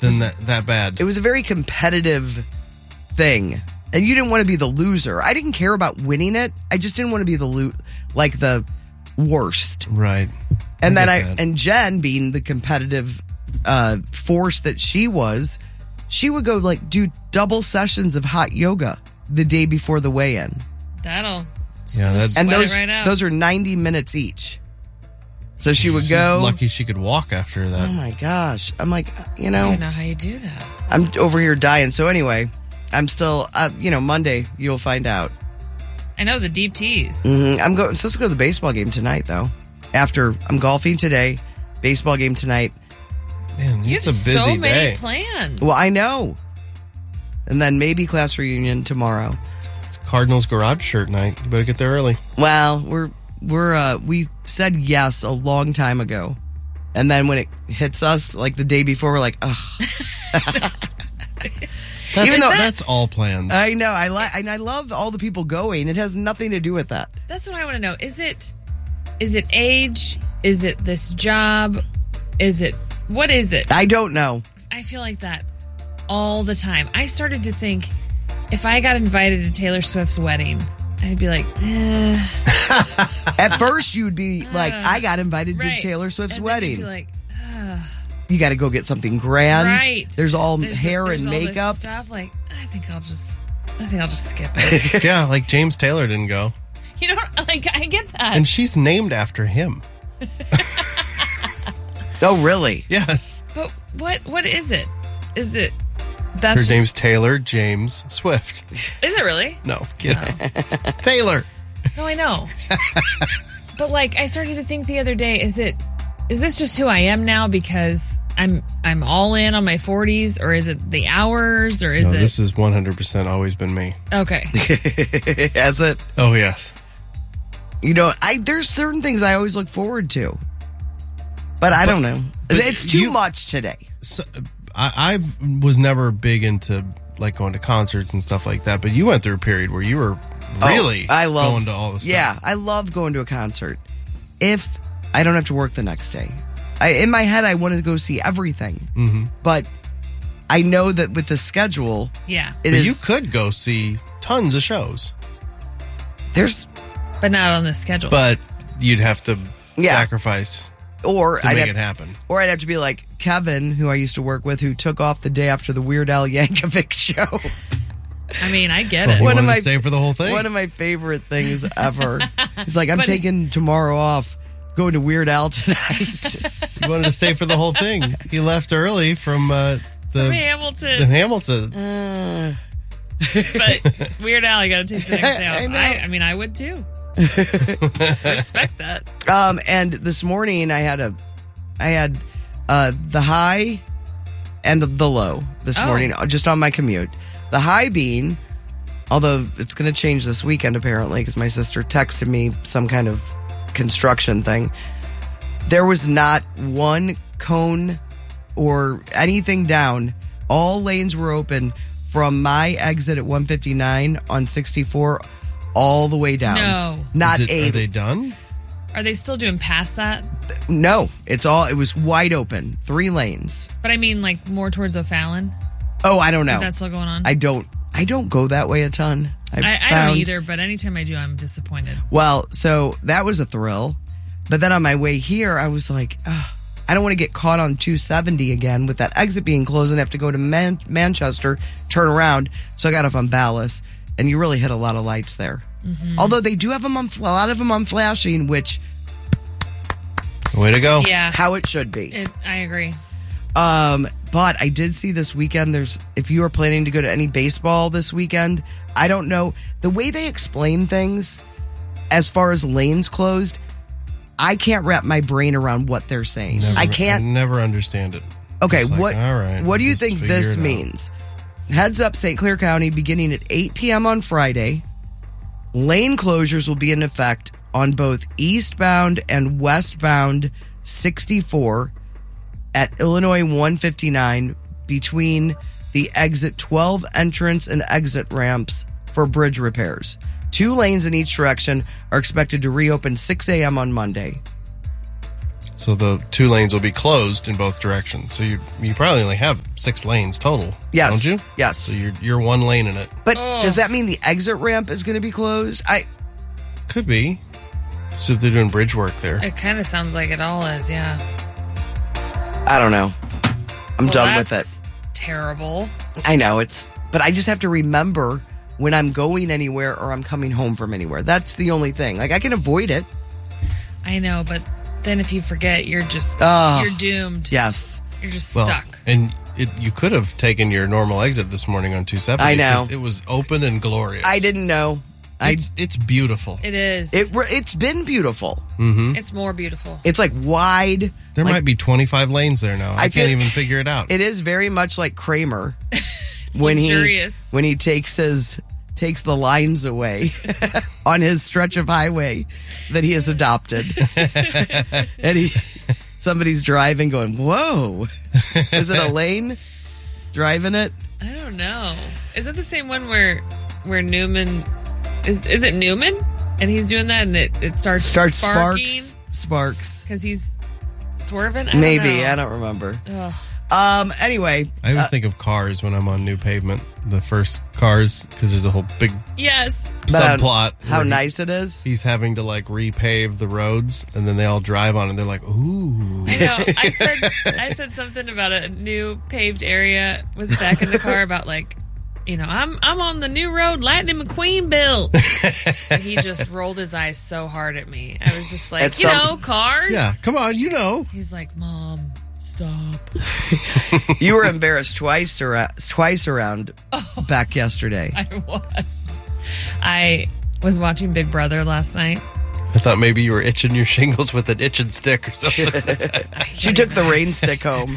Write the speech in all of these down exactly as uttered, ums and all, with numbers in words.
than that, that bad. It was a very competitive thing. And you didn't want to be the loser. I didn't care about winning it. I just didn't want to be the lo- like the worst. Right. And I then I get that. and Jen, being the competitive uh, force that she was, she would go like do double sessions of hot yoga the day before the weigh-in. That'll Yeah, that- And sweat those it right out. those are ninety minutes each. So she would She's go. lucky she could walk after that. Oh my gosh! I'm like, you I know, don't know how you do that. I'm over here dying. So anyway, I'm still, uh, you know, Monday you'll find out. I know the deep teas. hmm I'm going. Supposed to go to the baseball game tonight, though. After I'm golfing today, baseball game tonight. Man, You it's have a busy so many day. plans. Well, I know. And then maybe class reunion tomorrow. It's Cardinals garage shirt night. You better get there early. Well, we're we're uh, we said yes a long time ago, and then when it hits us, like the day before, we're like, ugh. That's, Even though- that's all plans. I know. I like and I love all the people going. It has nothing to do with that. That's what I want to know. Is it is it age? Is it this job? Is it what is it? I don't know. I feel like that all the time. I started to think if I got invited to Taylor Swift's wedding, I'd be like, eh. At first, you'd be like, Uh, I got invited right. to Taylor Swift's And then you'd wedding. be like, You got to go get something grand. right. There's all There's- hair there's and all this makeup. stuff. Like, I think I'll just, I think I'll just skip it. Yeah, like James Taylor didn't go. You know, like I get that. And she's named after him. Oh, really? Yes. But what what is it? Is it Her that's just, name's Taylor James Swift. is it really? No, kidding. It's Taylor. No, I know. But like I started to think the other day, is it is this just who I am now because I'm I'm all in on my forties, or is it the hours, or is No, it this has one hundred percent always been me. okay? Has it? Oh, yes. You know, I there's certain things I always look forward to. But I don't know. but It's too you- much today. So, I, I was never big into like going to concerts and stuff like that, but you went through a period where you were really Oh, I love going to all the stuff. Yeah, I love going to a concert. If I don't have to work the next day. I, in my head, I want to go see everything. Mm-hmm. But I know that with the schedule, Yeah, it But is. you could go see tons of shows, There's but not on the schedule. but you'd have to Yeah. sacrifice or to I'd make have, it happen. or I'd have to be like Kevin, who I used to work with, who took off the day after the Weird Al Yankovic show. I mean, I get Well, it. you One of wanted my- to stay for the whole thing. One of my favorite things ever. He's like, I'm But- taking tomorrow off, going to Weird Al tonight. He wanted to stay for the whole thing. He left early from uh, the, From the Hamilton, Hamilton. Uh, but Weird Al, you got to take the next day off. I know. I, I mean, I would too. I respect that. Um, and this morning I had a, I had uh, the high and the low this Oh. morning, just on my commute. The high being, although it's going to change this weekend apparently, because my sister texted me some kind of construction thing. There was not one cone or anything down. All lanes were open from my exit at one fifty-nine on sixty-four all the way down. No. Not Is it- a Are they done? Are they still doing past that? No, it's all, it was wide open. Three lanes. But I mean, like more towards O'Fallon. Oh, I don't know. Is that still going on? I don't, I don't go that way a ton. I've I, I found, don't either, but anytime I do, I'm disappointed. Well, so that was a thrill. But then on my way here, I was like, ugh, I don't want to get caught on two seventy again with that exit being closed and have to go to Man- Manchester, turn around. So I got off on Ballas, and you really hit a lot of lights there. Mm-hmm. Although they do have them on, a lot of them on flashing, which Way to go. Yeah, how it should be. it, I agree. Um, but I did see this weekend, there's, if you are planning to go to any baseball this weekend, I don't know, the way they explain things as far as lanes closed, I can't wrap my brain around what they're saying. Never- I can't. never understand it. Okay, It's like, what, all right, what do you just think figure this it out. means? Heads up, Saint Clair County, beginning at eight p.m. on Friday. Lane closures will be in effect on both eastbound and westbound sixty-four at Illinois one fifty-nine between the exit twelve entrance and exit ramps for bridge repairs. Two lanes in each direction are expected to reopen six a.m. on Monday. So the two lanes will be closed in both directions. So you you probably only have six lanes total. Yes. Don't you? Yes. So you're you're one lane in it. But Oh. does that mean the exit ramp is going to be closed? I Could be. So if they're doing bridge work there. It kind of sounds like it all is, yeah. I don't know. I'm Well, done with that's it. terrible. I know it's, but I just have to remember when I'm going anywhere or I'm coming home from anywhere. That's the only thing. Like I can avoid it. I know, but then if you forget, you're just, Oh. you're doomed. Yes. You're just Well, stuck. and it, you could have taken your normal exit this morning on two seventy. I know. 'cause It was open and glorious. I didn't know. I It's, it's beautiful. It is. it it's been beautiful. it's more beautiful. It's like wide. There like, might be twenty-five lanes there now. I, I can't feel- even figure it out. It is very much like Kramer when he luxurious. when he takes his takes the lines away on his stretch of highway that he has adopted, and he somebody's driving, going, "Whoa, is it a lane?" Driving it. I don't know. Is it the same one where where Newman is? Is it Newman? And he's doing that, and it it starts Starts sparking sparks. Sparks. because he's swerving. I don't Maybe know. I don't remember. Ugh. Um. Anyway, I always uh, think of cars when I'm on new pavement. The first cars, because there's a whole big Yes. but how- subplot. How where he- nice it is. He's having to like repave the roads, and then they all drive on, and they're like, "Ooh." I know. I said I said something about a new paved area with Beck in the car about like, you know, I'm I'm on the new road Lightning McQueen built. And he just rolled his eyes so hard at me. I was just like, At you some- know, cars. Yeah, come on, you know. He's like, Mom, stop. You were embarrassed twice around, twice around back yesterday. I was. I was watching Big Brother last night. I thought maybe you were itching your shingles with an itching stick or something. She took the rain stick home.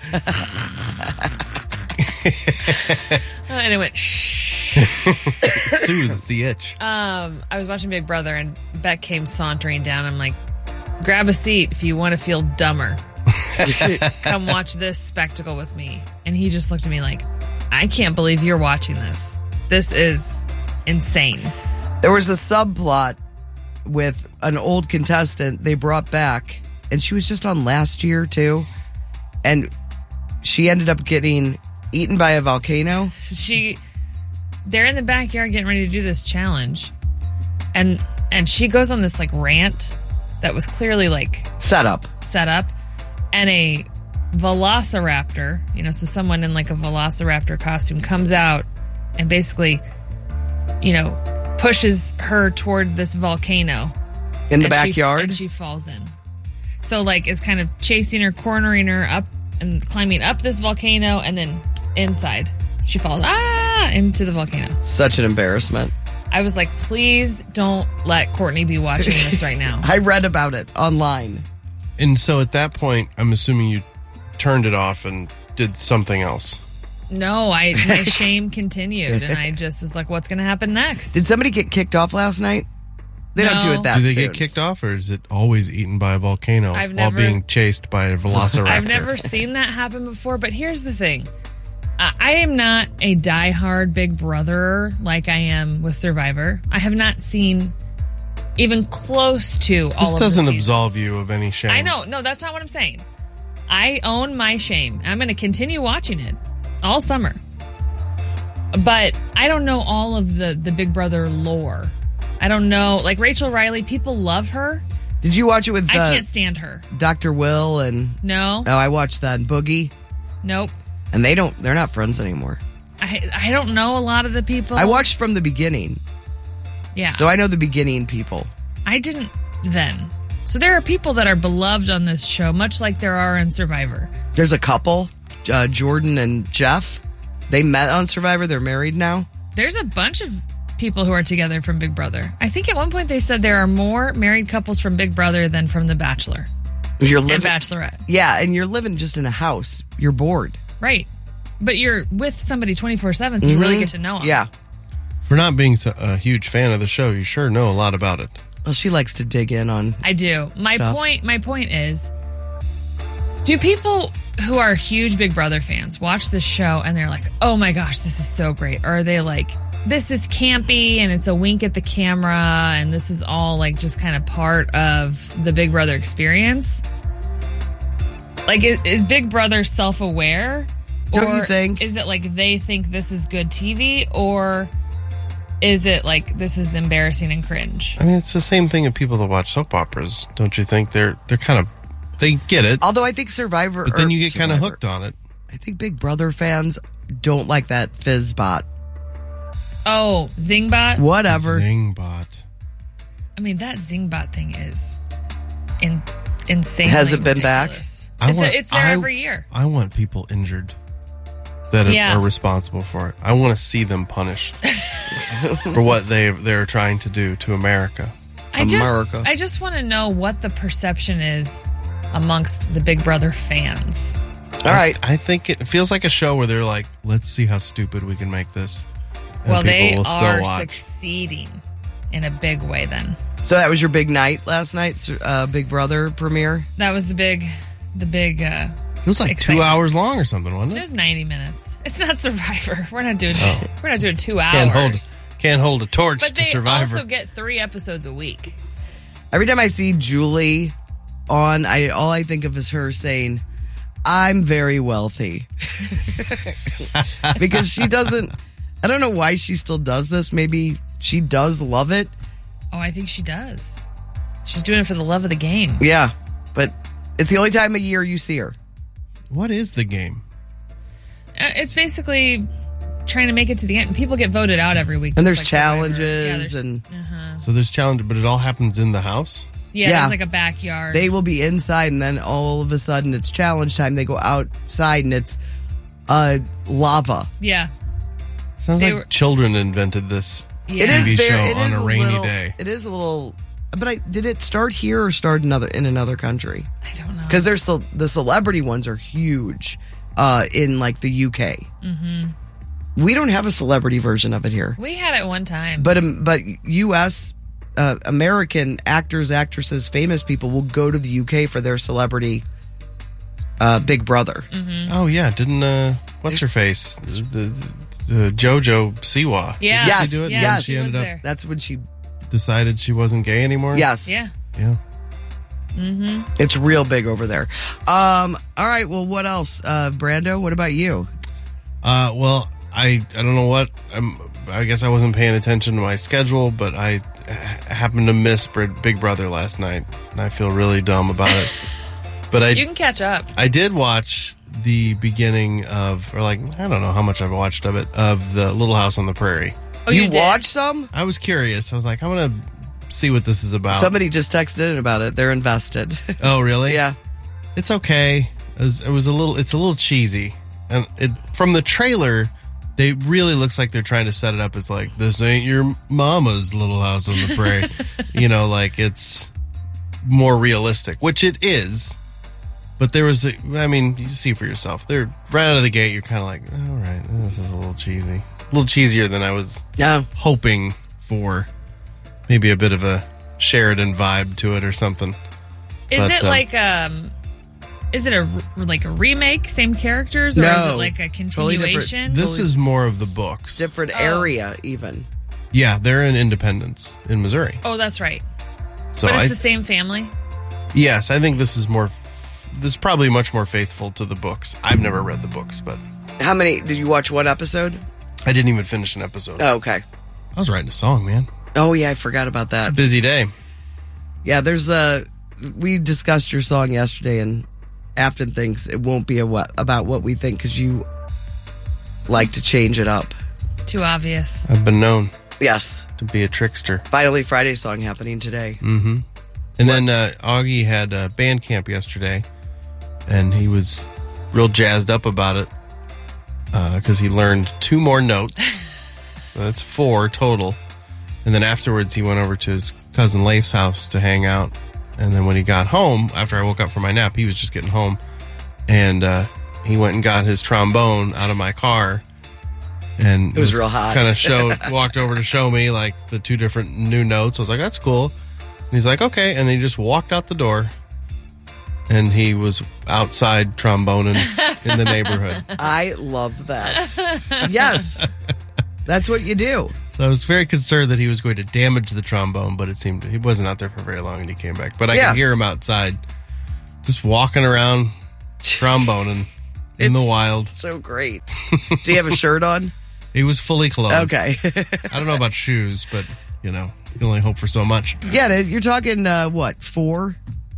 Uh, and it went shh. Soothes the itch. Um, I was watching Big Brother and Beck came sauntering down. I'm like, grab a seat if you want to feel dumber. Come watch this spectacle with me. And he just looked at me like, I can't believe you're watching this. This is insane. There was a subplot with an old contestant they brought back, and she was just on last year too. And she ended up getting eaten by a volcano. She, they're in the backyard getting ready to do this challenge. And, and she goes on this like rant that was clearly like Set up. set up, and a velociraptor, you know, so someone in like a velociraptor costume comes out and basically, you know, pushes her toward this volcano In the and she- backyard. and she falls in. So like is kind of chasing her, cornering her up and climbing up this volcano, and then inside she falls ah into the volcano. Such an embarrassment. I was like, please don't let Courtney be watching this right now. I read about it online. And so at that point, I'm assuming you turned it off and did something else. No, I my shame continued, and I just was like, "What's going to happen next?" Did somebody get kicked off last night? They don't do No. it that Do they soon. get kicked off, or is it always eaten by a volcano I've while never- being chased by a velociraptor? I've never seen that happen before, but here's the thing: I, I am not a diehard Big Brotherer like I am with Survivor. I have not seen even close to all. This of the doesn't seasons. absolve you of any shame. I know, no, that's not what I'm saying. I own my shame. I'm going to continue watching it all summer. But I don't know all of the, the Big Brother lore. I don't know. Like Rachel Riley, people love her. Did you watch it with I uh, can't stand her. Doctor Will and No, oh, I watched that and Boogie, nope. and they don't. They're not friends anymore. I I don't know a lot of the people. I watched from the beginning, Yeah. so I know the beginning people. I didn't then. So there are people that are beloved on this show, much like there are in Survivor. There's a couple, uh, Jordan and Jeff. They met on Survivor. They're married now. There's a bunch of people who are together from Big Brother. I think at one point they said there are more married couples from Big Brother than from The Bachelor You're and living, Bachelorette. yeah, and you're living just in a house. You're bored. Right. But you're with somebody twenty-four seven, so you really get to know them. Yeah. For not being so- a huge fan of the show, you sure know a lot about it. Well, she likes to dig in on. I do. My Stuff. point my point is, do people who are huge Big Brother fans watch this show and they're like, "Oh my gosh, this is so great." Or are they like, "This is campy and it's a wink at the camera and this is all like just kind of part of the Big Brother experience?" like, is, is Big Brother self-aware? Don't or you think? Is it like they think this is good T V, or is it like this is embarrassing and cringe? I mean, it's the same thing with people that watch soap operas. Don't you think they're they're kind of they get it, Although I think Survivor, but then or you get kind of Survivor- hooked on it. I think Big Brother fans don't like that Fizzbot. Oh, Zingbot? Whatever. Zingbot. I mean, that Zingbot thing is in, insane. Has it been back? It's, I a, want- it's there I- every year. I want people injured that are, Yeah. are responsible for it. I want to see them punished for what they they're trying to do to America. I just, America. I just want to know what the perception is amongst the Big Brother fans. All right. I think it feels like a show where they're like, let's see how stupid we can make this. And Well, people they will still are watch. succeeding in a big way then. So that was your big night last night, uh, Big Brother premiere? That was the big, the big, uh, It was like excitement. two hours long or something, wasn't it it? was ninety minutes. It's not Survivor. We're not doing, Oh. we're not doing two hours. Can't hold can't hold a torch But to they Survivor. also get three episodes a week. Every time I see Julie on, I all I think of is her saying, "I'm very wealthy," because she doesn't. I don't know why she still does this. Maybe she does love it. Oh, I think she does. She's doing it for the love of the game. Yeah, but it's the only time of year you see her. What is the game? Uh, It's basically trying to make it to the end. And people get voted out every week. And just there's like Survivor. challenges Yeah, there's- and- uh-huh. So there's challenge, but it all happens in the house. yeah, Yeah. there's like a backyard. They will be inside, and then all of a sudden it's challenge time. They go outside, and it's uh, lava. yeah. Sounds They like were- children invented this Yeah. It is T V very. show It on is a rainy little, day. It is a little. But I, did it start here or start another in another country? I don't know. Because there's ce- the celebrity ones are huge uh, in like the U K. Mm-hmm. We don't have a celebrity version of it here, We had it one time. but um, but U S uh, American actors, actresses, famous people will go to the U K for their celebrity uh, Big Brother. Oh yeah, didn't uh, what's her face? The, the, the JoJo Siwa. yeah. Didn't Yes, she do it? Yeah, And yes. she she was ended up there. That's when she. decided she wasn't gay anymore. Yes. Yeah. Yeah. It's real big over there. Um, all right. Well, what else, uh, Brando? What about you? Uh, well, I I don't know what I'm. I guess I wasn't paying attention to my schedule, but I uh, happened to miss Br- Big Brother last night, and I feel really dumb about it. But I You can catch up. I did watch the beginning of, or like I don't know how much I've watched of it, of the Little House on the Prairie. Oh, you you, did? watch some? I was curious. I was like, I'm gonna see what this is about. Somebody just texted in about it. They're invested. Oh, really? yeah. It's okay. It was, it was a little. It's a little cheesy, and it from the trailer, they really looks like they're trying to set it up as like this ain't your mama's Little House on the Prairie. You know, like it's more realistic, which it is. But there was, a, I mean, you see for yourself. They're right out of the gate. You're kind of like, all right, this is a little cheesy, a little cheesier than I was Yeah. hoping for. Maybe a bit of a Sheridan vibe to it or something. Is But, it um, like um is it a re- like a remake, same characters, or is No. it like a Totally different. continuation? This is more of the books. Different Oh. area, even. Yeah, they're in Independence in Missouri. oh, that's right. So but it's I, the same family. yes, I think this is more. This is probably much more faithful to the books. I've never read the books, but How many? Did you watch one episode? I didn't even finish an episode. Oh, okay. I was writing a song, man. Oh, yeah, I forgot about that. Busy day. Yeah, there's a. We discussed your song yesterday, and Afton thinks it won't be a what, about what we think because you like to change it up. Too obvious. I've been known Yes. to be a trickster. Finally, Friday song happening today. Mm-hmm. And then uh, Augie had uh, band camp yesterday, and he was real jazzed up about it because he learned two more notes. So that's four total. And then afterwards, he went over to his cousin Leif's house to hang out. And then when he got home, after I woke up from my nap, he was just getting home. And uh, he went and got his trombone out of my car. And It was real hot. Kind of showed, walked over to show me like the two different new notes. I was like, that's cool. And he's like, okay. And he just walked out the door. And he was outside tromboning in the neighborhood. I love that. Yes. That's what you do. So I was very concerned that he was going to damage the trombone, but it seemed he wasn't out there for very long and he came back. But I Yeah. could hear him outside just walking around tromboning in the It's wild. So great. Do you have a shirt on? He was fully clothed. Okay. I don't know about shoes, but, you know, you can only hope for so much. Yeah, you're talking, uh, what, four?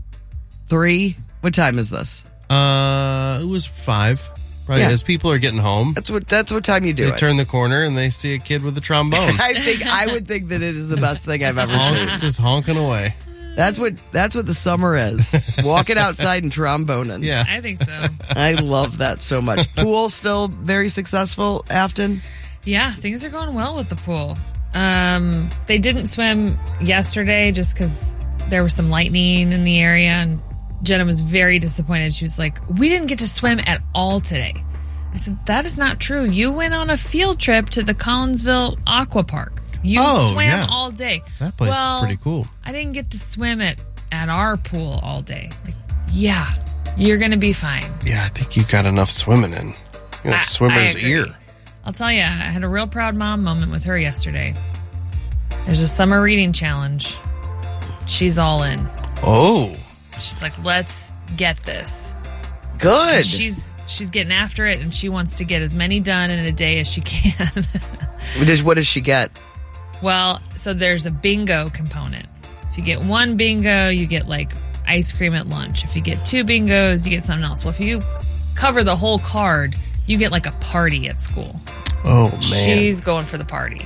Three? What time is this? Uh, it was five. Probably Yeah. as people are getting home. That's what That's what time you do They it. turn the corner and they see a kid with a trombone. I think I would think that it is the best thing I've ever Honk- seen. just honking away. That's what that's what the summer is. Walking outside and tromboning. Yeah. I think so. I love that so much. Pool still very successful, Afton? Yeah, things are going well with the pool. Um, they didn't swim yesterday just because there was some lightning in the area, and Jenna was very disappointed. She was like, "We didn't get to swim at all today." I said, "That is not true. You went on a field trip to the Collinsville Aqua Park. You Oh, swam yeah. all day." That place well, is pretty cool. I didn't get to swim at, at our pool all day. Like, yeah, you're going to be fine. Yeah, I think you got enough swimming in. You know, I- swimmer's I agree. ear. I'll tell you, I had a real proud mom moment with her yesterday. There's a summer reading challenge. She's all in. Oh. She's like, let's get this. Good. She's she's getting after it, and she wants to get as many done in a day as she can. Does- What does she get? Well, so there's a bingo component. If you get one bingo, you get like ice cream at lunch. If you get two bingos, you get something else. Well, if you cover the whole card, you get like a party at school. Oh, man. She's going for the party.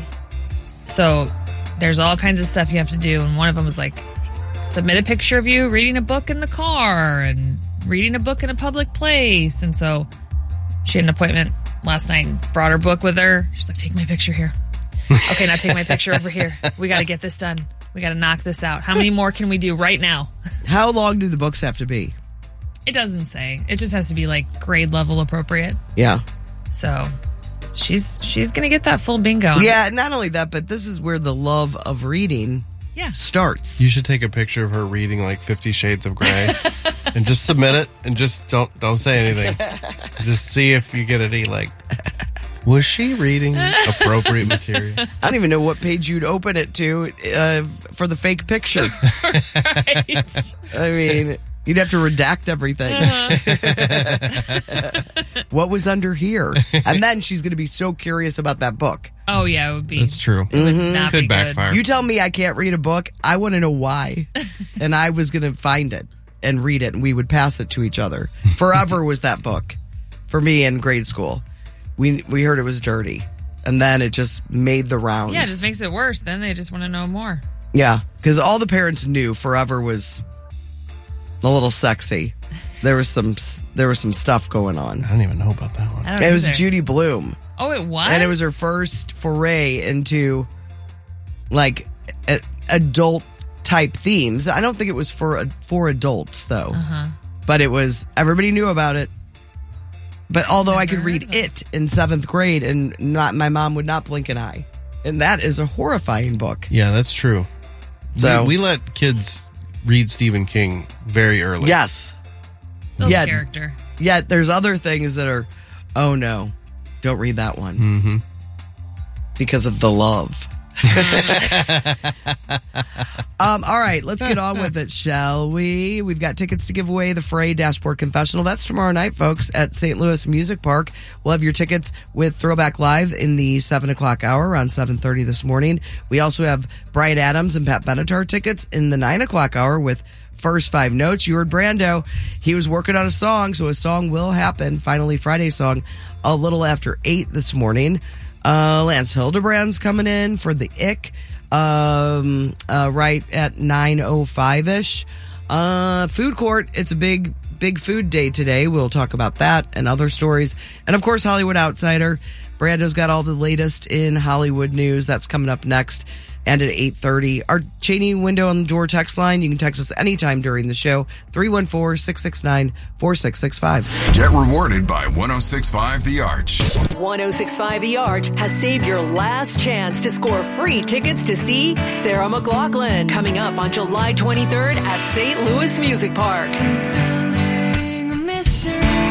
So there's all kinds of stuff you have to do. And one of them was like, submit a picture of you reading a book in the car and reading a book in a public place. And so she had an appointment last night and brought her book with her. She's like, take my picture here. Okay, now take my picture over here. We got to get this done. We got to knock this out. How many more can we do right now? How long do the books have to be? It doesn't say. It just has to be like grade level appropriate. Yeah. So she's she's going to get that full bingo. Yeah, not only that, but this is where the love of reading Yeah. starts. You should take a picture of her reading like Fifty Shades of Grey and just submit it and just don't don't say anything. Just see if you get any like, was she reading appropriate material? I don't even know what page you'd open it to uh, for the fake picture. Right. I mean, you'd have to redact everything. What was under here? And then she's going to be so curious about that book. Oh, yeah, it would be. That's true. It would not Could be backfire. You tell me I can't read a book, I want to know why. And I was going to find it and read it, and we would pass it to each other. Forever was that book for me in grade school. We we heard it was dirty, and then it just made the rounds. good. Yeah, it just makes it worse. Then they just want to know more. Yeah, because all the parents knew Forever was a little sexy. There was some there was some stuff going on. I don't even know about that one. I don't It was either. Judy Blume, Oh, it was? and it was her first foray into like a, adult type themes. I don't think it was for for adults though, Uh-huh. but it was everybody knew about it. But although I could Never read heard of it in seventh grade, and not my mom would not blink an eye, and that is a horrifying book. Yeah, that's true. So- we, we let kids read Stephen King very early. Yes. Bill's yeah. character. Yet there's other things that are, oh no, don't read that one. Mm-hmm. Because of the love. um, all right, let's get on with it, shall we? We've got tickets to give away. The Fray Dashboard Confessional. That's tomorrow night, folks, at Saint Louis Music Park. We'll have your tickets with Throwback Live in the seven o'clock hour, around seven thirty this morning. We also have Brian Adams and Pat Benatar tickets in the nine o'clock hour with First Five Notes. You heard Brando. He was working on a song, so a song will happen. Finally, Friday song, a little after eight this morning. Uh, Lance Hildebrand's coming in for the Ick, um, uh, right at nine oh five-ish. Uh, food court, it's a big, big food day today. We'll talk about that and other stories. And of course, Hollywood Outsider. Brando's got all the latest in Hollywood news. That's coming up next. And at eight thirty, our Cheney window on the door text line. You can text us anytime during the show, three one four, six six nine, four six six five. Get rewarded by one oh six point five The Arch. one oh six point five The Arch has saved your last chance to score free tickets to see Sarah McLachlan coming up on July twenty-third at Saint Louis Music Park.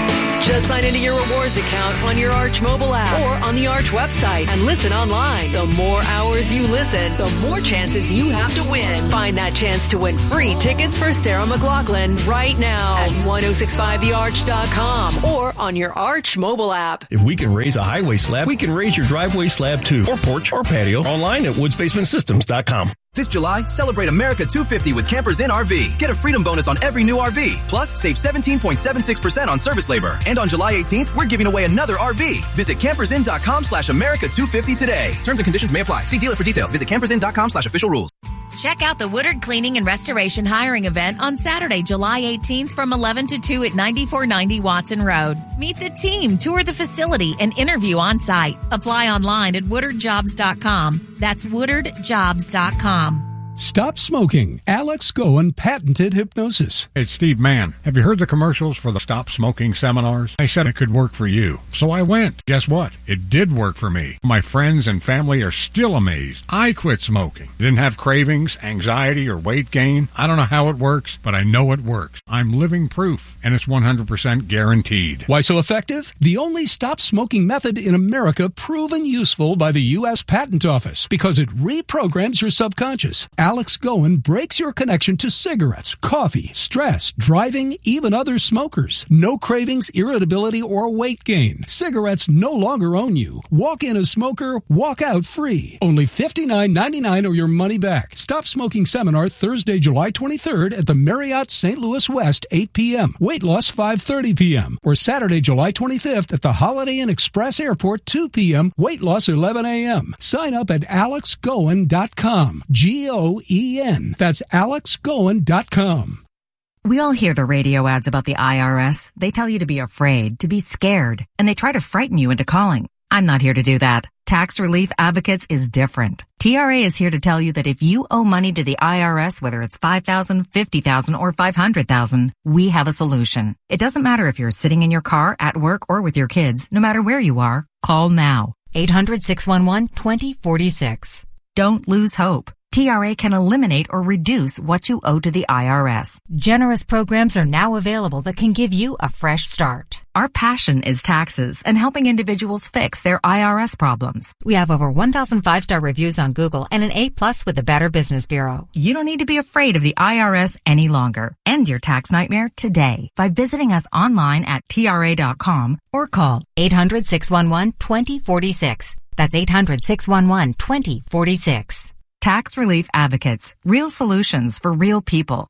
Just sign into your rewards account on your Arch mobile app or on the Arch website and listen online. The more hours you listen, the more chances you have to win. Find that chance to win free tickets for Sarah McLachlan right now at ten sixty-five the arch dot com or on your Arch mobile app. If we can raise a highway slab, we can raise your driveway slab too, or porch or patio, online at woods basement systems dot com. This July, celebrate America two fifty with Campers Inn R V. Get a freedom bonus on every new R V. Plus, save seventeen point seven six percent on service labor. And on July eighteenth, we're giving away another R V. Visit campersinn dot com slash America two fifty today. Terms and conditions may apply. See dealer for details. Visit campersinn dot com slash official rules. Check out the Woodard Cleaning and Restoration Hiring Event on Saturday, July eighteenth from eleven to two at ninety-four ninety Watson Road. Meet the team, tour the facility, and interview on site. Apply online at woodard jobs dot com. That's woodard jobs dot com. Stop smoking. Alex Goen patented hypnosis. It's Steve Mann. Have you heard the commercials for the Stop Smoking seminars? They said it could work for you. So I went. Guess what? It did work for me. My friends and family are still amazed. I quit smoking. Didn't have cravings, anxiety, or weight gain. I don't know how it works, but I know it works. I'm living proof, and it's one hundred percent guaranteed. Why so effective? The only stop smoking method in America proven useful by the U S Patent Office because it reprograms your subconscious. Alex Goen breaks your connection to cigarettes, coffee, stress, driving, even other smokers. No cravings, irritability, or weight gain. Cigarettes no longer own you. Walk in a smoker, walk out free. Only fifty-nine ninety-nine or your money back. Stop Smoking Seminar Thursday, July twenty-third at the Marriott Saint Louis West, eight p.m. Weight loss, five thirty p.m. Or Saturday, July twenty-fifth at the Holiday Inn Express Airport, two p.m. Weight loss, eleven a.m. Sign up at alex goen dot com. G O E N. That's alex goen dot com. We all hear the radio ads about the I R S. They tell you to be afraid, to be scared, and they try to frighten you into calling. I'm not here to do that. Tax Relief Advocates is different. T R A is here to tell you that if you owe money to the I R S, whether it's five thousand dollars, fifty thousand dollars, or five hundred thousand dollars, we have a solution. It doesn't matter if you're sitting in your car, at work, or with your kids. No matter where you are, call now. eight hundred, six one one, two zero four six. Don't lose hope. T R A can eliminate or reduce what you owe to the I R S. Generous programs are now available that can give you a fresh start. Our passion is taxes and helping individuals fix their I R S problems. We have over one thousand five-star reviews on Google and an A plus with the Better Business Bureau. You don't need to be afraid of the I R S any longer. End your tax nightmare today by visiting us online at T R A dot com or call eight hundred, six one one, two zero four six. That's eight hundred, six one one, two zero four six. Tax Relief Advocates. Real solutions for real people.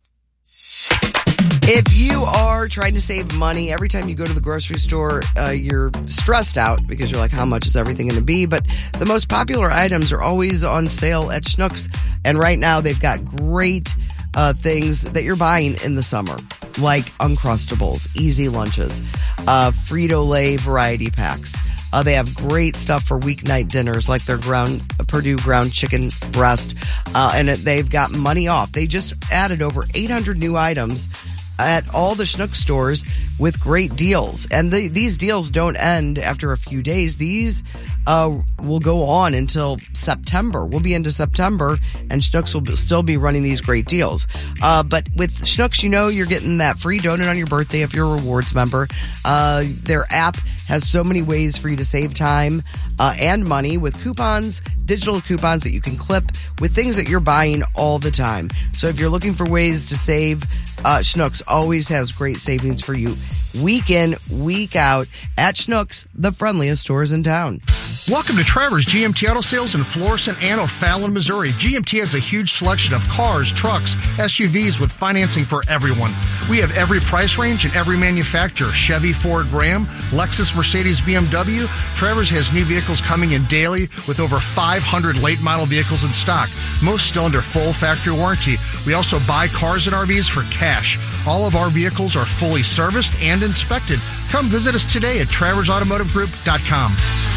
If you are trying to save money, every time you go to the grocery store, uh, you're stressed out because you're like, how much is everything going to be? But the most popular items are always on sale at Schnucks. And right now they've got great uh, things that you're buying in the summer, like Uncrustables, Easy Lunches, uh, Frito-Lay variety packs. Uh, they have great stuff for weeknight dinners, like their ground Purdue ground chicken breast, uh, and they've got money off. They just added over eight hundred new items at all the Schnucks stores with great deals. And the, these deals don't end after a few days. These uh, will go on until September. We'll be into September, and Schnucks will be, still be running these great deals. Uh, but with Schnucks, you know you're getting that free donut on your birthday if you're a rewards member. Uh, their app has so many ways for you to save time uh, and money with coupons, digital coupons that you can clip with things that you're buying all the time. So if you're looking for ways to save, uh, Schnucks always has great savings for you week in, week out at Schnucks, the friendliest stores in town. Welcome to Trevor's G M T Auto Sales in Florissant and O'Fallon, Missouri. G M T has a huge selection of cars, trucks, S U Vs with financing for everyone. We have every price range and every manufacturer. Chevy, Ford, Ram, Lexus, Mercedes, B M W. Trevor's has new vehicles coming in daily with over five hundred late model vehicles in stock, most still under full factory warranty. We also buy cars and R Vs for cash. All of our vehicles are fully serviced and inspected. Come visit us today at travers automotive group dot com.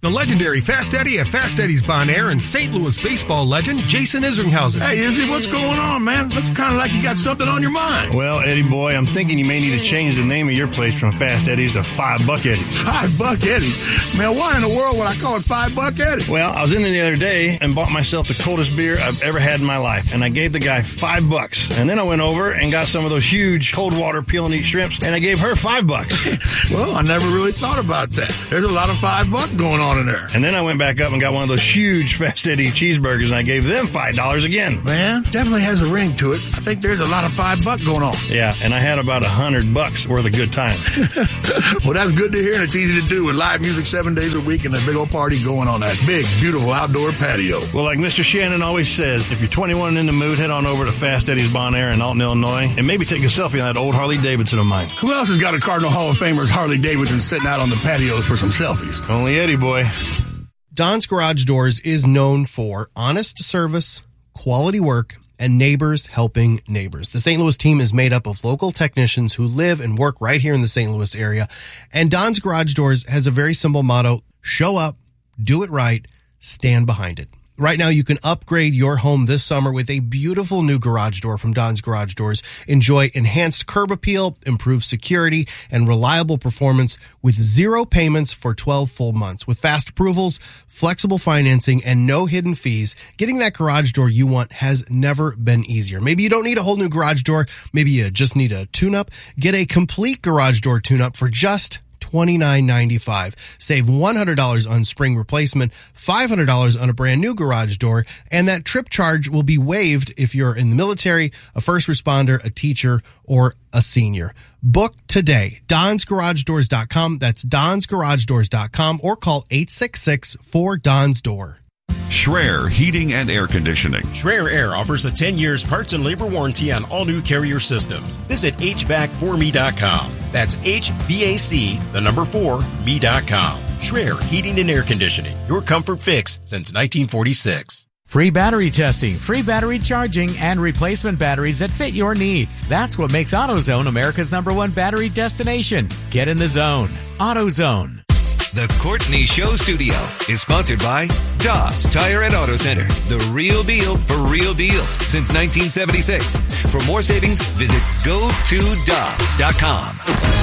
The legendary Fast Eddie at Fast Eddie's Bon Air and Saint Louis baseball legend Jason Isringhausen. Hey, Izzy, what's going on, man? Looks kind of like you got something on your mind. Well, Eddie boy, I'm thinking you may need to change the name of your place from Fast Eddie's to Five Buck Eddie's. Five Buck Eddie's? Man, why in the world would I call it Five Buck Eddie? Well, I was in there the other day and bought myself the coldest beer I've ever had in my life, and I gave the guy five bucks. And then I went over and got some of those huge cold water peel and eat shrimps, and I gave her five bucks. Well, I never really thought about that. There's a lot of five buck going on in there. And then I went back up and got one of those huge Fast Eddie cheeseburgers, and I gave them five dollars again. Man, definitely has a ring to it. I think there's a lot of five buck going on. Yeah, and I had about a hundred bucks worth of good time. Well, that's good to hear, and it's easy to do with live music seven days a week and a big old party going on that big, beautiful outdoor patio. Well, like Mister Shannon always says, if you're twenty-one and in the mood, head on over to Fast Eddie's Bon Air in Alton, Illinois, and maybe take a selfie on that old Harley Davidson of mine. Who else has got a Cardinal Hall of Famer's Harley Davidson sitting out on the patios for some selfies? Only Eddie boy. Don's Garage Doors is known for honest service, quality work, and neighbors helping neighbors. The Saint Louis team is made up of local technicians who live and work right here in the Saint Louis area. And Don's Garage Doors has a very simple motto: show up, do it right, stand behind it. Right now, you can upgrade your home this summer with a beautiful new garage door from Don's Garage Doors. Enjoy enhanced curb appeal, improved security, and reliable performance with zero payments for twelve full months. With fast approvals, flexible financing, and no hidden fees, getting that garage door you want has never been easier. Maybe you don't need a whole new garage door. Maybe you just need a tune-up. Get a complete garage door tune-up for just twenty-nine ninety-five. Save one hundred dollars on spring replacement, five hundred dollars on a brand new garage door, and that trip charge will be waived if you're in the military, a first responder, a teacher, or a senior. Book today. Dons Garage Doors dot com. That's Dons Garage Doors dot com, or call eight six six, four, D O N S door. Schreer Heating and Air Conditioning. Schreer Air offers a ten years parts and labor warranty on all new Carrier systems. Visit H V A C four me dot com. That's H V A C, the number four, me dot com. Schreer Heating and Air Conditioning. Your comfort fix since nineteen forty-six. Free battery testing, free battery charging, and replacement batteries that fit your needs. That's what makes AutoZone America's number one battery destination. Get in the zone. AutoZone. The Courtney Show Studio is sponsored by Dobbs Tire and Auto Centers, the real deal for real deals since nineteen seventy-six. For more savings, visit go to dobbs dot com.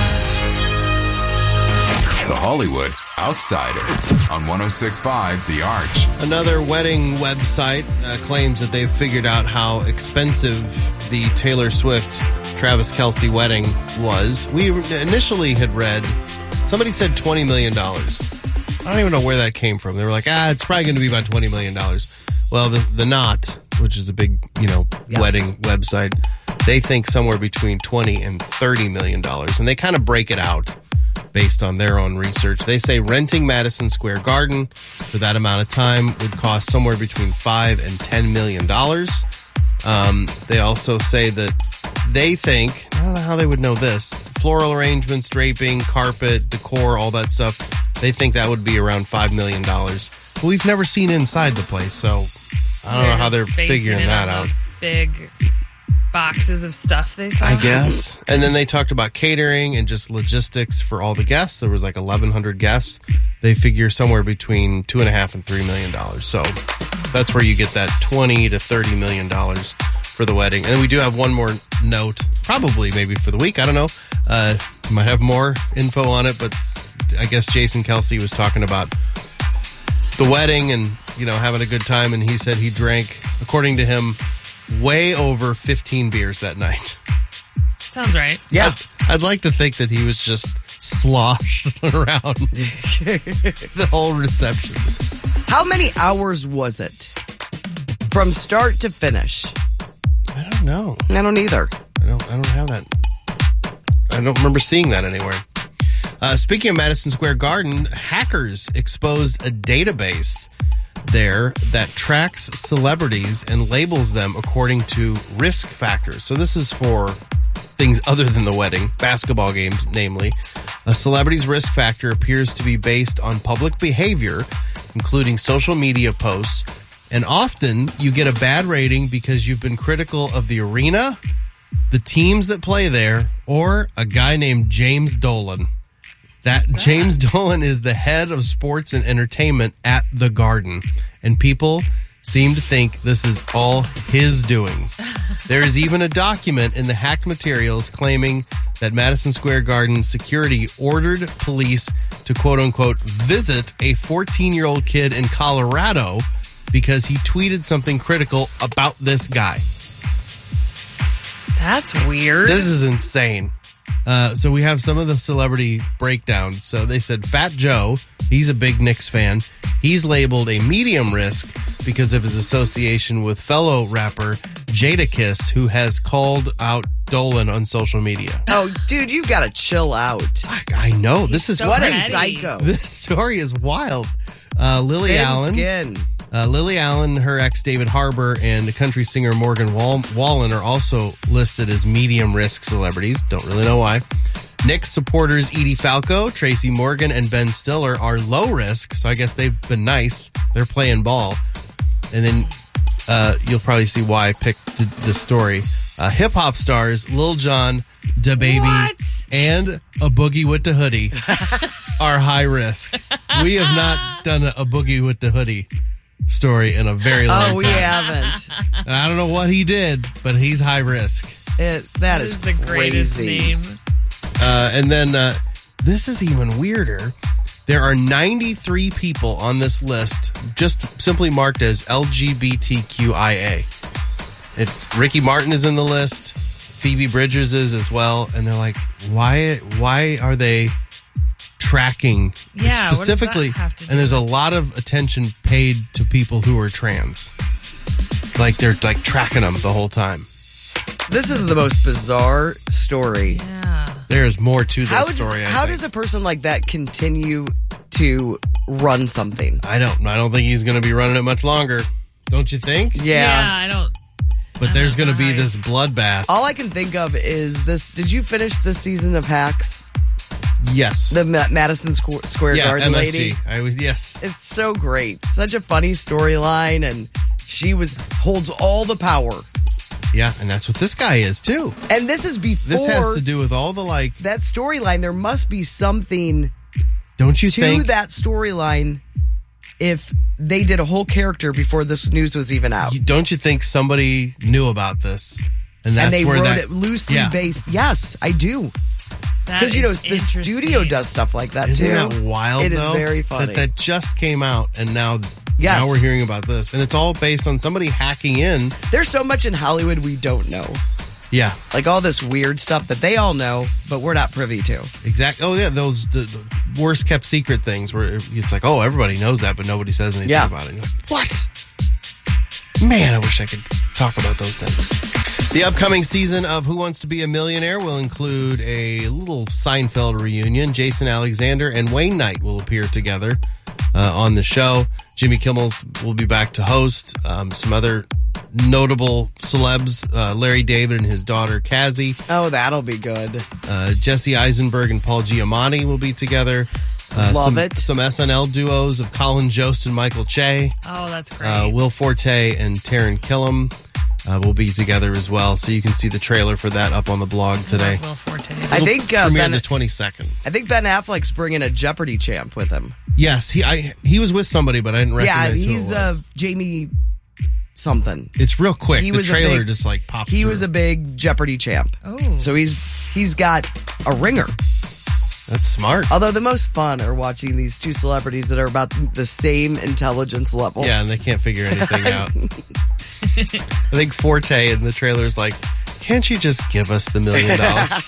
The Hollywood Outsider on one oh six point five The Arch. Another wedding website uh, claims that they've figured out how expensive the Taylor Swift Travis Kelce wedding was. We initially had read, somebody said twenty million dollars. I don't even know where that came from. They were like, ah, it's probably going to be about twenty million dollars. Well, the, the Knot, which is a big, you know, yes. wedding website, they think somewhere between twenty and thirty million dollars. And they kind of break it out based on their own research. They say renting Madison Square Garden for that amount of time would cost somewhere between five and ten million dollars. Um, they also say that they think, I don't know how they would know this, floral arrangements, draping, carpet, decor, all that stuff, they think that would be around five million dollars. But we've never seen inside the place, so I don't they're know how they're figuring that out. Those big boxes of stuff they saw. I guess. And then they talked about catering and just logistics for all the guests. There was like eleven hundred guests. They figure somewhere between two and a half and three million dollars. So that's where you get that twenty to thirty million dollars for the wedding. And then we do have one more note, probably maybe for the week. I don't know. Uh, might have more info on it, but I guess Jason Kelce was talking about the wedding and, you know, having a good time. And he said he drank, according to him, way over fifteen beers that night. Sounds right. Yeah. I'd, I'd like to think that he was just sloshed around the whole reception. How many hours was it from start to finish? I don't know. I don't either. I don't, I don't have that. I don't remember seeing that anywhere. Uh, speaking of Madison Square Garden, hackers exposed a database there that tracks celebrities and labels them according to risk factors. So this is for things other than the wedding, basketball games, namely. A celebrity's risk factor appears to be based on public behavior, including social media posts, and often you get a bad rating because you've been critical of the arena, the teams that play there, or a guy named James Dolan. that, that James Dolan is the head of sports and entertainment at the Garden, and people seem to think this is all his doing. There is even a document in the hacked materials claiming that Madison Square Garden security ordered police to quote-unquote visit a fourteen-year-old kid in Colorado because he tweeted something critical about this guy. That's weird. This is insane. Uh, so we have some of the celebrity breakdowns. So they said Fat Joe, he's a big Knicks fan. He's labeled a medium risk because of his association with fellow rapper Jadakiss, who has called out Dolan on social media. Oh, dude, you got to chill out. I, I know. He's this is so what ready. a psycho. This story is wild. Uh, Lily Thin Allen. skin. Uh, Lily Allen, her ex David Harbour, and country singer Morgan Wall- Wallen are also listed as medium risk celebrities. Don't really know why. Knicks supporters Edie Falco, Tracy Morgan, and Ben Stiller are low risk, so I guess they've been nice. They're playing ball. And then uh, you'll probably see why I picked th- this story. Uh, hip hop stars Lil Jon, DaBaby, What? and a Boogie with the Hoodie are high risk. We have not done a, a Boogie with the Hoodie story in a very long Oh, we time. haven't. And I don't know what he did, but he's high risk. It, that That is, is the greatest crazy. name. Uh, and then uh, this is even weirder. There are ninety-three people on this list just simply marked as L G B T Q I A. It's Ricky Martin is in the list. Phoebe Bridgers is as well. And they're like, why, why are they tracking Yeah, what does that specifically? have to do And there's a with- lot of attention paid to people who are trans. Like they're like tracking them the whole time. This is the most bizarre story. Yeah. There's more to this How, story. does, I how think. does a person like that continue to run something? I don't. I don't think he's going to be running it much longer. Don't you think? Yeah, I don't. But there's going to be this bloodbath. All I can think of is this. Did you finish this season of Hacks? Yes. The Ma- Madison Squ- Square Yeah, Garden M S G. lady. I was yes. It's so great. Such a funny storyline, and she was holds all the power. Yeah, and that's what this guy is too. And this is before This has to do with all the like. that storyline. There must be something Don't you to think? that storyline if they did a whole character before this news was even out. you- Don't you think somebody knew about this? And that's and they where wrote that, it loosely yeah. based. Yes, I do. That Because, you know, is the studio interesting. does stuff like that, Isn't too. that wild? It is though? very funny. That, that just came out, and now, Yes. now we're hearing about this, and it's all based on somebody hacking in. There's so much in Hollywood we don't know. Yeah, Like all this weird stuff that they all know, but we're not privy to. exactly. Oh yeah, those the, the worst kept secret things where it's like, oh, everybody knows that, but nobody says anything Yeah. about it. You're like, what? Man, I wish I could talk about those things. The upcoming season of Who Wants to Be a Millionaire will include a little Seinfeld reunion. Jason Alexander and Wayne Knight will appear together uh, on the show. Jimmy Kimmel will be back to host. Um, some other notable celebs, uh, Larry David and his daughter Cassie. Oh, that'll be good. Uh, Jesse Eisenberg and Paul Giamatti will be together. Uh, Love some, it. Some S N L duos of Colin Jost and Michael Che. Oh, that's great. Uh, Will Forte and Taron Killam uh, will be together as well. So you can see the trailer for that up on the blog today. Will Forte. I think uh, Premiere Ben, the twenty-second. I think Ben Affleck's bringing a Jeopardy champ with him. Yes, he I, he was with somebody, but I didn't Yeah, recognize he's who it was. uh, Jamie something. It's real quick. He the was a trailer big- just like pops He through. was a big Jeopardy champ. Oh. So he's he's got a ringer. That's smart. Although the most fun are watching these two celebrities that are about the same intelligence level. Yeah, and they can't figure anything out. I think Forte in the trailer is like, can't you just give us the million dollars?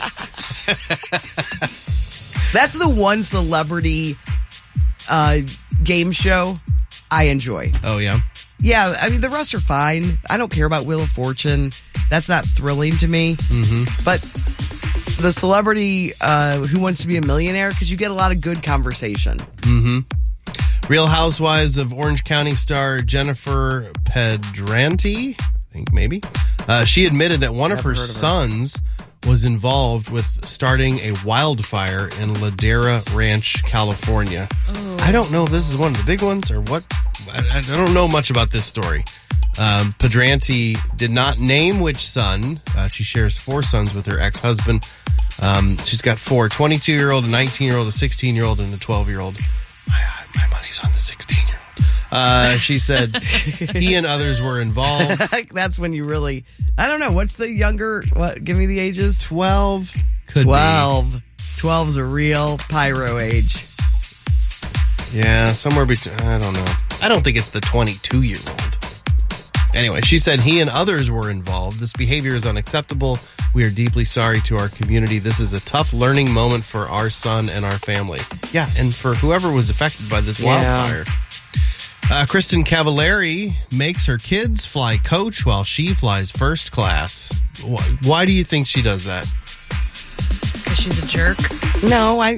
That's the one celebrity uh, game show I enjoy. Oh, yeah? Yeah, I mean, the rest are fine. I don't care about Wheel of Fortune. That's not thrilling to me. Mm-hmm. But the celebrity uh, Who Wants to Be a Millionaire, because you get a lot of good conversation. Mm-hmm. Real Housewives of Orange County star Jennifer Pedranti, I think maybe, uh, she admitted that one of her, Never heard of her. sons was involved with starting a wildfire in Ladera Ranch, California. Oh. I don't know if this is one of the big ones or what. I, I don't know much about this story. Um, Pedranti did not name which son. Uh, she shares four sons with her ex-husband. Um, she's got four, twenty-two-year-old, a nineteen-year-old, a sixteen-year-old, and a twelve-year-old. My, my money's on the sixteen-year-old. Uh, she said he and others were involved. That's when you really, I don't know, what's the younger, what? Give me the ages. twelve could twelve. be. twelve's a real pyro age. Yeah, somewhere between, I don't know. I don't think it's the twenty-two-year-old. Anyway, she said he and others were involved. This behavior is unacceptable. We are deeply sorry to our community. This is a tough learning moment for our son and our family. Yeah, and for whoever was affected by this wildfire. Yeah. Uh, Kristen Cavallari makes her kids fly coach while she flies first class. Why, why do you think she does that? Because she's a jerk. No, I,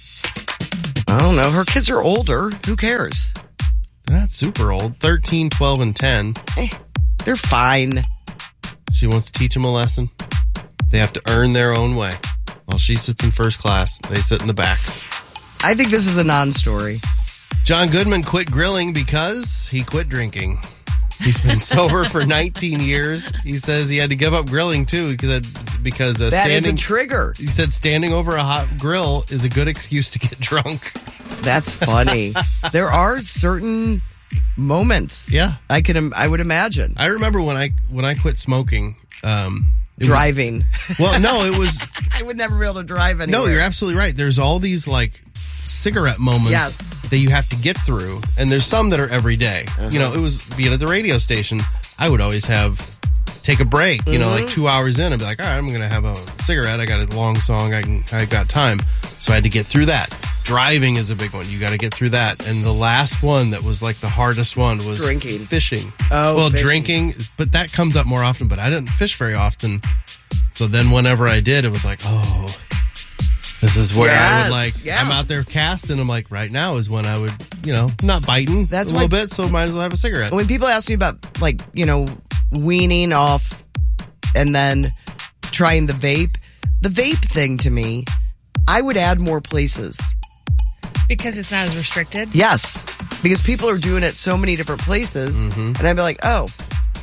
I don't know. Her kids are older. Who cares? Not super old. thirteen, twelve, and ten. Eh, they're fine. She wants to teach them a lesson. They have to earn their own way. While she sits in first class, they sit in the back. I think this is a non-story. John Goodman quit grilling because he quit drinking. He's been sober for nineteen years. He says he had to give up grilling too because because uh, that standing, is a trigger. He said standing over a hot grill is a good excuse to get drunk. That's funny. There are certain moments. Yeah, I can. I would imagine. I remember when I when I quit smoking. Um, it Driving. Was, well, no, it was. I would never be able to drive anywhere. No, you're absolutely right. There's all these like cigarette moments yes. that you have to get through, and there's some that are every day. Uh-huh. You know, it was being at the radio station. I would always have take a break. You mm-hmm. know, like two hours in, I'd be like, all right, I'm going to have a cigarette. I got a long song. I can. I got time, so I had to get through that. Driving is a big one. You got to get through that. And the last one that was like the hardest one was drinking, fishing. Oh, well, fishing. drinking, but that comes up more often. But I didn't fish very often. So then, whenever I did, it was like, oh. This is where yes, I would like, yeah. I'm out there casting. I'm like, right now is when I would, you know, not biting That's a little why, bit, so might as well have a cigarette. When people ask me about, like, you know, weaning off and then trying the vape, the vape thing to me, I would add more places. Because it's not as restricted? Yes. Because people are doing it so many different places. Mm-hmm. And I'd be like, oh.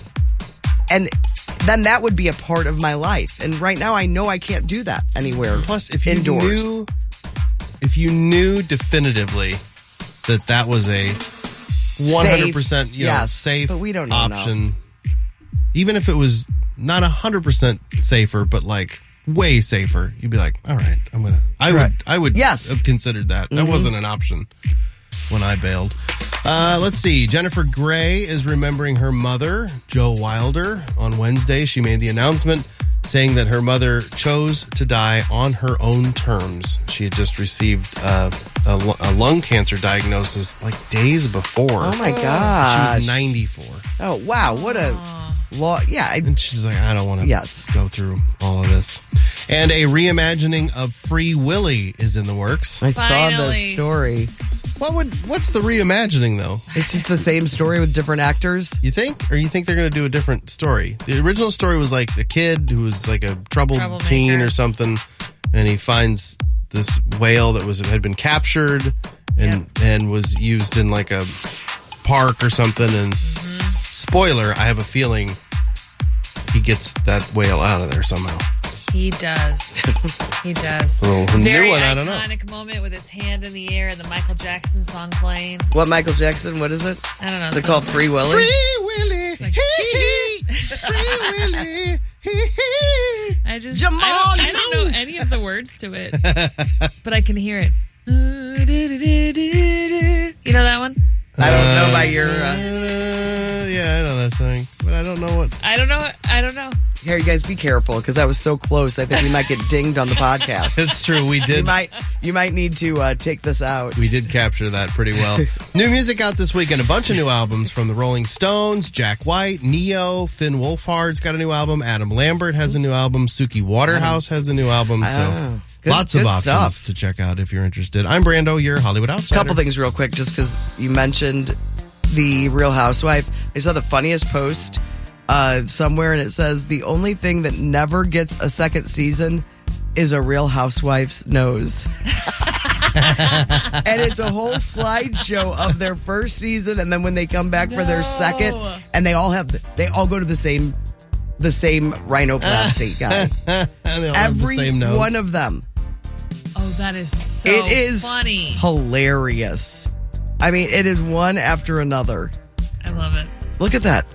And then that would be a part of my life. And right now I know I can't do that anywhere. Plus, if you indoors. knew, if you knew definitively that that was a one hundred percent you know, yes, safe but we don't know option, enough. Even if it was not one hundred percent safer, but like way safer, you'd be like, all right, I'm going to, I right. would, I would yes. have considered that. That mm-hmm. wasn't an option when I bailed. Uh, let's see. Jennifer Grey is remembering her mother, Jo Wilder. On Wednesday, she made the announcement saying that her mother chose to die on her own terms. She had just received uh, a, a lung cancer diagnosis like days before. Oh, my gosh. She was ninety-four. Oh, wow. What a law. Yeah. I, and she's like, I don't want to yes. go through all of this. And a reimagining of Free Willy is in the works. I Finally. saw this story. What would? What's the reimagining, though? It's just the same story with different actors. You think? Or you think they're going to do a different story? The original story was like the kid who was like a troubled teen or something, and he finds this whale that was had been captured and yep. and was used in like a park or something. And mm-hmm. spoiler, I have a feeling he gets that whale out of there somehow. He does. He does. Well, Very new one, I don't know. iconic moment with his hand in the air and the Michael Jackson song playing. What Michael Jackson? What is it? I don't know. Is it called Free Willy? Free Willy. Like, Free Willy. I just Jamal, I don't, I don't know any of the words to it, but I can hear it. You know that one? I don't know by your. Uh... Uh, yeah, I know that song, but I don't know what. I don't know. I don't know. Here, you guys, be careful because that was so close. I think we might get dinged on the podcast. It's true. We did. You might. You might need to uh, take this out. We did capture that pretty well. New music out this weekend. A bunch of new albums from the Rolling Stones, Jack White, Neo, Finn Wolfhard's got a new album. Adam Lambert has a new album. Suki Waterhouse has a new album. So. Oh. Good, Lots good of options stuff. to check out if you're interested. I'm Brando, your Hollywood Outsider. A couple things real quick, just because you mentioned the Real Housewife. I saw the funniest post uh, somewhere, and it says, the only thing that never gets a second season is a Real Housewife's nose. And it's a whole slideshow of their first season, and then when they come back no. for their second, and they all have, they all go to the same the same rhinoplasty guy. And they all have Every the same nose. one of them. Oh, that is so it is funny. hilarious. I mean, it is one after another. I love it. Look at that.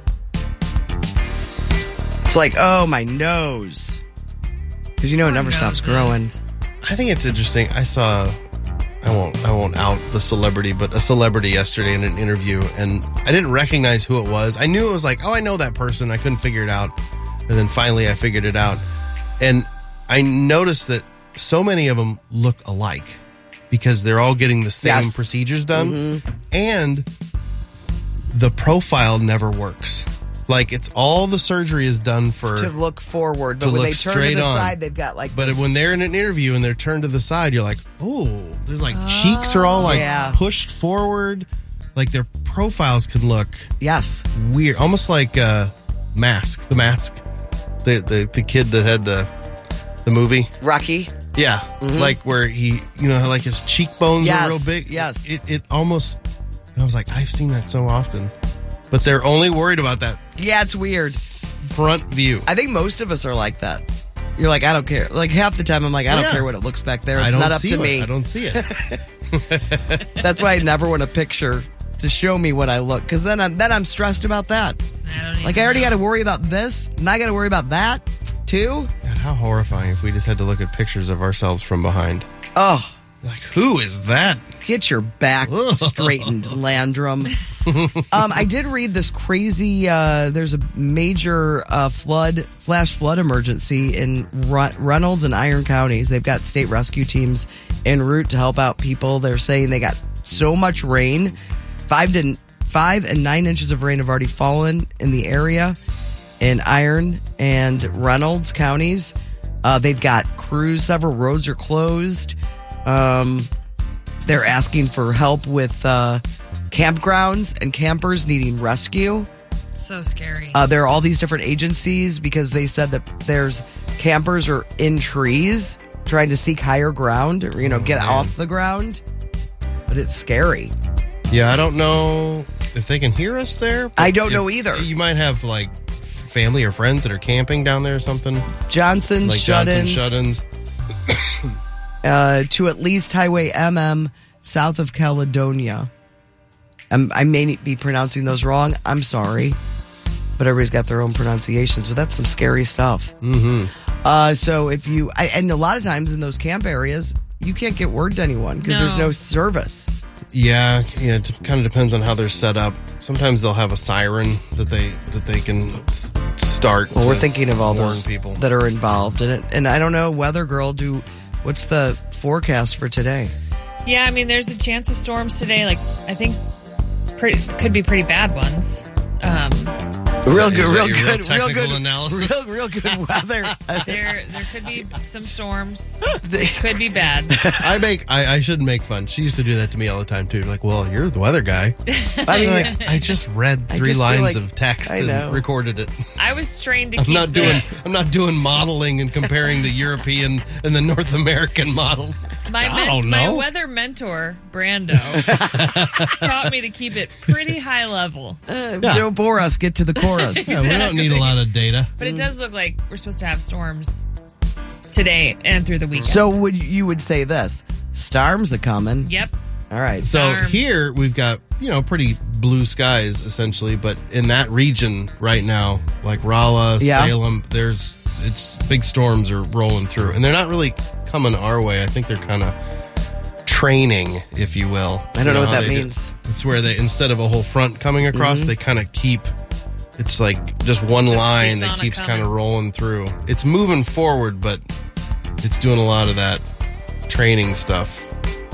It's like, oh, my nose. Because you know it never stops growing. I think it's interesting. I saw, I won't, I won't out the celebrity, but a celebrity yesterday in an interview, and I didn't recognize who it was. I knew it was like, oh, I know that person. I couldn't figure it out, and then finally I figured it out, and I noticed that so many of them look alike because they're all getting the same Yes. procedures done, Mhm. and the profile never works. Like, it's all the surgery is done for To look forward. But to when look they turn to straight the on. side, they've got like But this. when they're in an interview and they're turned to the side, you're like, oh, there's like cheeks are all like Yeah. pushed forward. Like their profiles can look yes weird, almost like uh, Mask, the Mask, the, the the kid that had the the movie Rocky. Yeah, Mhm. like where he, you know, like his cheekbones Yes, are real big. yes. it it almost. I was like, I've seen that so often, but they're only worried about that Yeah, it's weird. front view. I think most of us are like that. You're like, I don't care. Like half the time, I'm like, I don't Yeah. care what it looks back there. I It's don't not up see to it. me. I don't see it. That's why I never want a picture to show me what I look, because then I'm then I'm stressed about that. I Like I already got to worry about this, and I got to worry about that too. God, how horrifying if we just had to look at pictures of ourselves from behind. Oh, like who is that? Get your back straightened, Landrum. um, I did read this crazy. Uh, there's a major uh, flood, flash flood emergency in Re- Reynolds and Iron counties. They've got state rescue teams en route to help out people. They're saying they got so much rain, five to five and nine inches of rain have already fallen in the area in Iron and Reynolds counties. Uh, they've got crews. Several roads are closed. Um, they're asking for help with uh, campgrounds and campers needing rescue. So scary. Uh, there are all these different agencies because they said that there's campers are in trees trying to seek higher ground, or, you know, get off the ground. But it's scary. Yeah, I don't know if they can hear us there. but I don't if- know either. You might have like family or friends that are camping down there or something. Johnson like shut-ins. Johnson shut-ins. Uh, to at least Highway M M south of Caledonia. Um, I may be pronouncing those wrong. I'm sorry. But everybody's got their own pronunciations. But that's some scary stuff. Mm-hmm. Uh, so if you, I, and a lot of times in those camp areas, you can't get word to anyone because there's No. no service. Yeah, yeah. It kind of depends on how they're set up. Sometimes they'll have a siren that they that they can s- start. Well, we're to thinking of all warn those people. that are involved in it. And I don't know, Weather Girl, do what's the forecast for today? Yeah, I mean, there's a chance of storms today. Like, I think pretty, could be pretty bad ones. Um, Real that- good, is that real your real good, real technical good analysis? Real, real good weather. there, there could be some storms. They could be bad. I make I, I shouldn't make fun. She used to do that to me all the time too. Like, well, you're the weather guy. I mean, like, I just read I three just feel lines like- of text I and know. recorded it. I was trained to I'm keep not the- doing I'm not doing modeling and comparing the European and the North American models. My, I men- don't my know. weather mentor, Brando, taught me to keep it pretty high level. Uh, Don't bore us. Get to the chorus. Yeah, we don't need a lot of data. But it does look like we're supposed to have storms today and through the weekend. So would you would say this? Storms are coming. Yep. All right. So Storms. here we've got, you know, pretty blue skies essentially, but in that region right now, like Rolla, Yeah. Salem, there's it's big storms are rolling through, and they're not really coming our way. I think they're kind of training, if you will. I don't You know what how that they do- means. It's where they, instead of a whole front coming across, Mhm. they kind of keep. It's like just one Just line keeps that on keeps a-coming. kind of rolling through. It's moving forward, but it's doing a lot of that training stuff.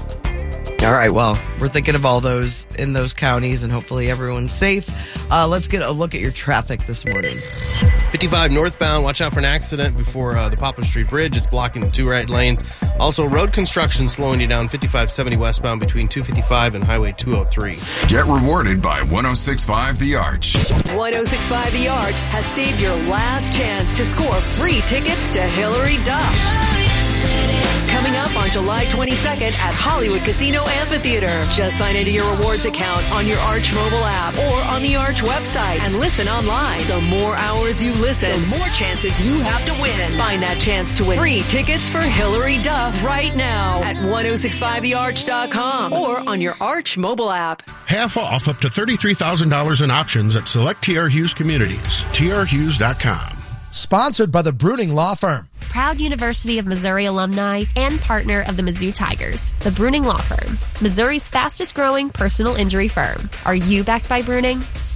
All right. Well, we're thinking of all those in those counties, and hopefully everyone's safe. Uh, let's get a look at your traffic this morning. fifty-five northbound, watch out for an accident before uh, the Poplar Street Bridge. It's blocking the two right lanes. Also, road construction slowing you down fifty-five seventy westbound between two fifty-five and Highway two oh three. Get rewarded by one oh six point five The Arch. one oh six point five The Arch has saved your last chance to score free tickets to Hillary Duff. Coming up on July twenty-second at Hollywood Casino Amphitheater. Just sign into your rewards account on your Arch mobile app or on the Arch website and listen online. The more hours you listen, the more chances you have to win. Find that chance to win free tickets for Hillary Duff right now at ten sixty-five the arch dot com or on your Arch mobile app. Half off up to thirty-three thousand dollars in options at select T R Hughes communities. T R Hughes dot com. Sponsored by the Bruning Law Firm. Proud University of Missouri alumni and partner of the Mizzou Tigers, the Bruning Law Firm, Missouri's fastest growing personal injury firm. Are you backed by Bruning?